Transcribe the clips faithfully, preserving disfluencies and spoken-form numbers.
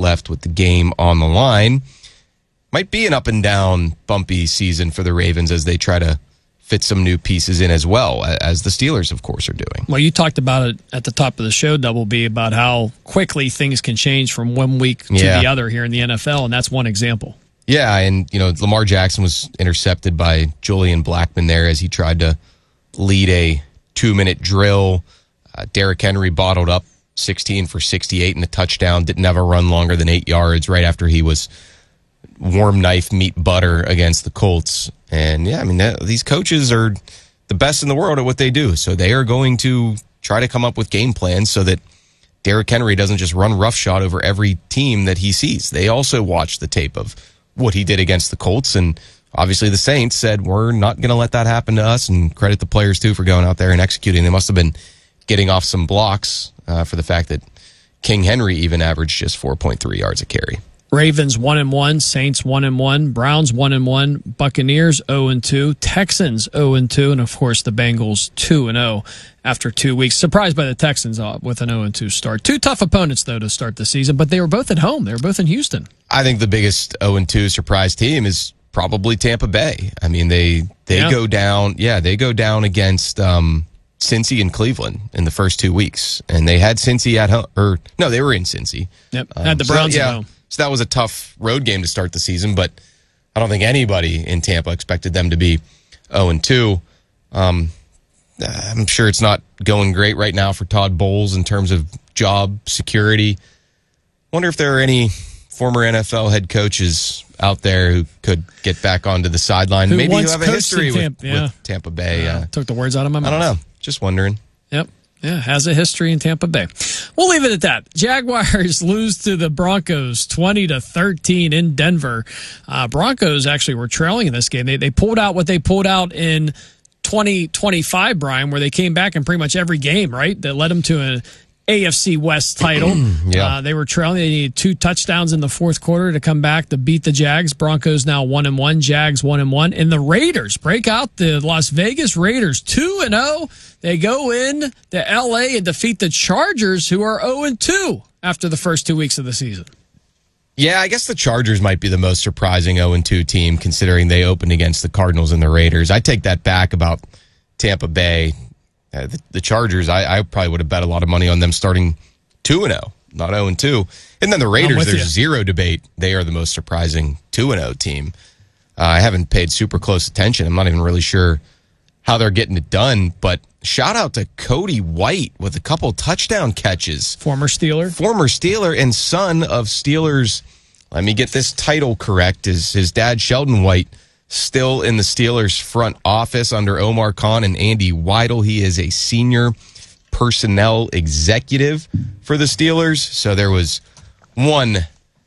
left with the game on the line. Might be an up and down, bumpy season for the Ravens as they try to fit some new pieces in as well, as the Steelers, of course, are doing. Well, you talked about it at the top of the show, Double B, about how quickly things can change from one week to yeah. the other here in the N F L, and that's one example. Yeah, and, you know, Lamar Jackson was intercepted by Julian Blackmon there as he tried to lead a two-minute drill. Uh, Derrick Henry bottled up sixteen for sixty-eight and a touchdown, didn't have a run longer than eight yards right after he was warm knife meat butter against the Colts. And yeah, I mean, that, these coaches are the best in the world at what they do. So they are going to try to come up with game plans so that Derrick Henry doesn't just run roughshod over every team that he sees. They also watch the tape of what he did against the Colts. And obviously the Saints said, we're not going to let that happen to us, and credit the players too for going out there and executing. They must have been getting off some blocks uh, for the fact that King Henry even averaged just four point three yards a carry. Ravens one and one, Saints one and one, Browns one and one, Buccaneers zero and two, Texans zero and two, and of course the Bengals two and zero after two weeks. Surprised by the Texans with an zero and two start. Two tough opponents though to start the season, but they were both at home. They were both in Houston. I think the biggest zero and two surprise team is probably Tampa Bay. I mean, they they yeah. go down, yeah, they go down against um, Cincy and Cleveland in the first two weeks, and they had Cincy at home, or no, they were in Cincy. Yep, um, had the Browns so, yeah, at home. So that was a tough road game to start the season, but I don't think anybody in Tampa expected them to be zero and two. Um, I'm sure it's not going great right now for Todd Bowles in terms of job security. Wonder if there are any former N F L head coaches out there who could get back onto the sideline. Who Maybe you once have a coached history in with, Tampa, yeah. with Tampa Bay. Uh, Uh, took the words out of my mouth. I don't know. Just wondering. Yep. Yeah, has a history in Tampa Bay. We'll leave it at that. Jaguars lose to the Broncos twenty to thirteen in Denver. Uh, Broncos actually were trailing in this game. They they pulled out what they pulled out in twenty twenty-five, Brian, where they came back in pretty much every game, right? That led them to an A F C West title. yeah. Uh, they were trailing. They needed two touchdowns in the fourth quarter to come back to beat the Jags. Broncos now one and one. Jags one and one. And the Raiders break out the Las Vegas Raiders two and zero. They go in to L A and defeat the Chargers, who are zero and two after the first two weeks of the season. Yeah, I guess the Chargers might be the most surprising zero and two team, considering they opened against the Cardinals and the Raiders. I take that back about Tampa Bay. Uh, the, the Chargers, I, I probably would have bet a lot of money on them starting two and oh, not oh and two. And then the Raiders, there's you. zero debate. They are the most surprising two and oh team. Uh, I haven't paid super close attention. I'm not even really sure how they're getting it done, but shout out to Cody White with a couple touchdown catches. Former Steeler. Former Steeler and son of Steelers. Let me get this title correct. Is his dad, Sheldon White, still in the Steelers front office under Omar Khan and Andy Weidel. He is a senior personnel executive for the Steelers. So there was one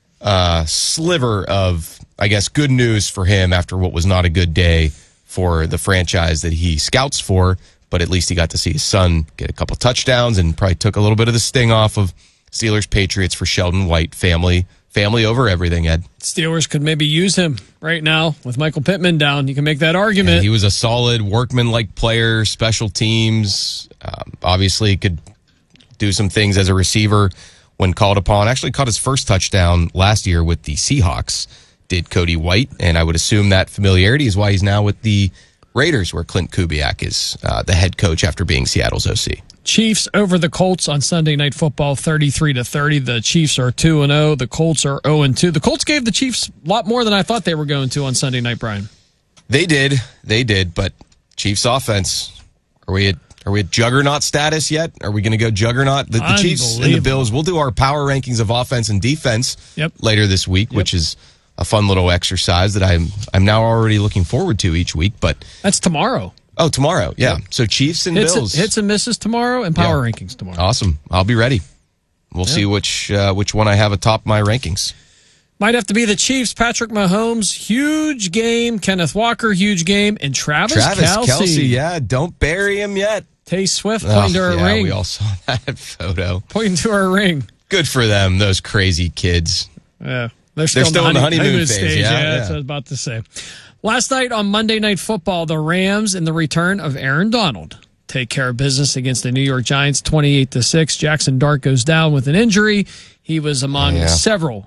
uh, sliver of, I guess, good news for him after what was not a good day for the franchise that he scouts for. But at least he got to see his son get a couple touchdowns and probably took a little bit of the sting off of Steelers Patriots for Sheldon White. Family, family over everything, Ed. Steelers could maybe use him right now with Michael Pittman down. You can make that argument. Yeah, he was a solid workman-like player, special teams. Um, obviously could do some things as a receiver when called upon. Actually caught his first touchdown last year with the Seahawks, did Cody White. And I would assume that familiarity is why he's now with the Raiders, where Clint Kubiak is uh, the head coach after being Seattle's O C. Chiefs over the Colts on Sunday Night Football, thirty-three to thirty. The Chiefs are two and oh. The Colts are oh and two. The Colts gave the Chiefs a lot more than I thought they were going to on Sunday night, Brian. They did. They did. But Chiefs offense, are we at, are we at juggernaut status yet? Are we going to go juggernaut? The, the Chiefs and the Bills, we'll do our power rankings of offense and defense yep. later this week, yep. which is a fun little exercise that I'm I'm now already looking forward to each week. But that's tomorrow. Oh, tomorrow. Yeah. Yep. So Chiefs and hits Bills. And, hits and misses tomorrow and power yeah. rankings tomorrow. Awesome. I'll be ready. We'll yep. see which uh, which one I have atop my rankings. Might have to be the Chiefs. Patrick Mahomes, huge game. Kenneth Walker, huge game. And Travis, Travis Kelce. Kelce, yeah. Don't bury him yet. Tay Swift pointing oh, to her yeah, ring. We all saw that photo. Pointing to her ring. Good for them, those crazy kids. Yeah. They're still, They're still in the, honey, in the honeymoon, honeymoon phase. phase. Yeah, Yeah, yeah, yeah, that's what I was about to say. Last night on Monday Night Football, the Rams and the return of Aaron Donald take care of business against the New York Giants, twenty-eight to six. Jackson Dart goes down with an injury. He was among yeah. several